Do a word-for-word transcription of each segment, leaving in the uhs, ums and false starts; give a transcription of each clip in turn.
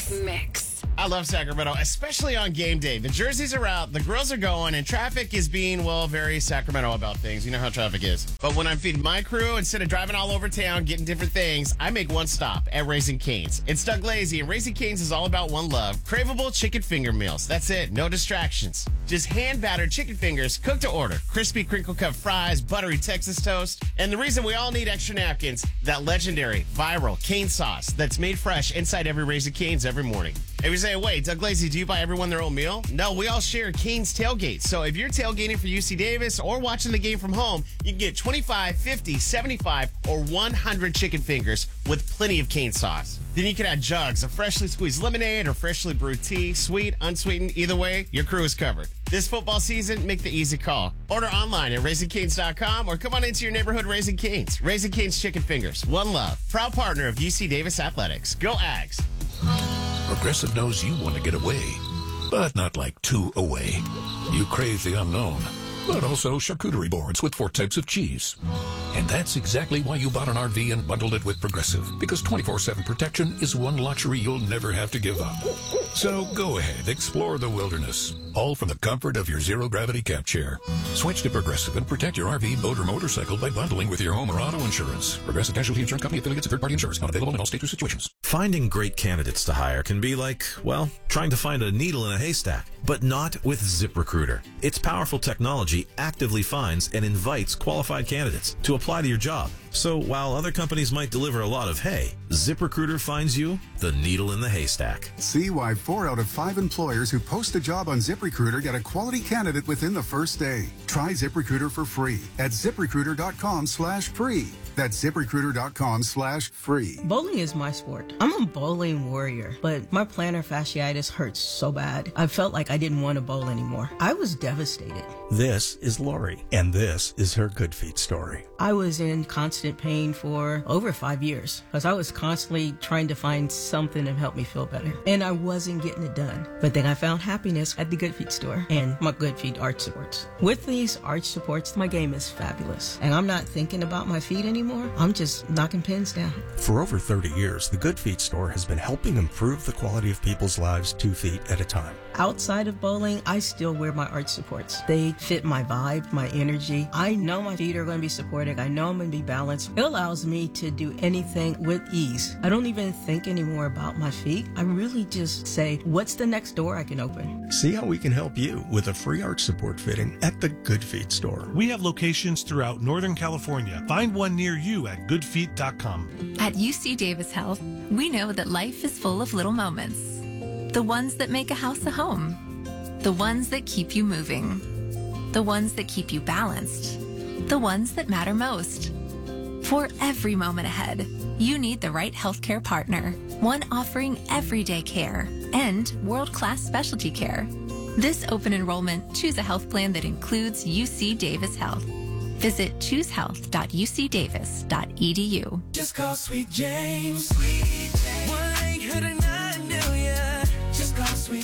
Mix. I love Sacramento, especially on game day. The jerseys are out, the grills are going, and traffic is being, well, very Sacramento about things. You know how traffic is. But when I'm feeding my crew, instead of driving all over town getting different things, I make one stop at Raising Cane's. It's Doug Lazy, and Raising Cane's is all about one love. Craveable chicken finger meals. That's it. No distractions. Just hand-battered chicken fingers, cooked to order. Crispy crinkle-cut fries, buttery Texas toast. And the reason we all need extra napkins, that legendary, viral cane sauce that's made fresh inside every Raising Cane's every morning. If you say, wait, Doug Lazy, do you buy everyone their own meal? No, we all share Cane's tailgate. So if you're tailgating for U C Davis or watching the game from home, you can get twenty-five, fifty, seventy-five, or one hundred chicken fingers with plenty of cane sauce. Then you can add jugs of freshly squeezed lemonade or freshly brewed tea, sweet, unsweetened. Either way, your crew is covered. This football season, make the easy call. Order online at raising canes dot com or come on into your neighborhood Raising Cane's. Raising Cane's Chicken Fingers. One love. Proud partner of U C Davis Athletics. Go Ags. Progressive knows you want to get away, but not like too away. You crave the unknown, but also charcuterie boards with four types of cheese. And that's exactly why you bought an R V and bundled it with Progressive, because twenty-four seven protection is one luxury you'll never have to give up. So go ahead, explore the wilderness, all from the comfort of your zero-gravity camp chair. Switch to Progressive and protect your R V, boat, or motorcycle by bundling with your home or auto insurance. Progressive Casualty Insurance Company affiliates and third-party insurance. Not available in all states or situations. Finding great candidates to hire can be like, well, trying to find a needle in a haystack, but not with ZipRecruiter. Its powerful technology actively finds and invites qualified candidates to apply to your job. So while other companies might deliver a lot of hay, ZipRecruiter finds you the needle in the haystack. See why four out of five employers who post a job on ZipRecruiter get a quality candidate within the first day. Try ZipRecruiter for free at ZipRecruiter.com slash free. That's ZipRecruiter.com slash free. Bowling is my sport. I'm a bowling warrior, but my plantar fasciitis hurts so bad. I felt like I didn't want to bowl anymore. I was devastated. This is Lori, and this is her Good Feet story. I was in constant pain for over five years because I was constantly trying to find something to help me feel better, and I wasn't getting it done. But then I found happiness at the Good Feet store and my Good Feet arch supports. With these arch supports, my game is fabulous, and I'm not thinking about my feet anymore. I'm just knocking pins down. For over thirty years, the Good Feet store has been helping improve the quality of people's lives two feet at a time. Outside of bowling, I still wear my arch supports. They fit my vibe, my energy. I know my feet are going to be supported. I know I'm going to be balanced. It allows me to do anything with ease. I don't even think anymore about my feet. I really just say, what's the next door I can open? See how we can help you with a free arch support fitting at the Good Feet store. We have locations throughout Northern California. Find one near you at good feet dot com. At U C Davis Health, we know that life is full of little moments. The ones that make a house a home. The ones that keep you moving. The ones that keep you balanced. The ones that matter most. For every moment ahead, you need the right healthcare partner, one offering everyday care and world-class specialty care. This open enrollment, choose a health plan that includes U C Davis Health. Visit choose health dot u c davis dot e d u. Just call Sweet James. Sweet James. one eight hundred nine million. Just call Sweet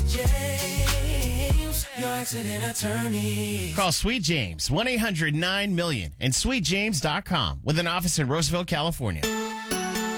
James. Your accident attorney. Call Sweet James, one eight hundred nine million and sweet james dot com with an office in Roseville, California.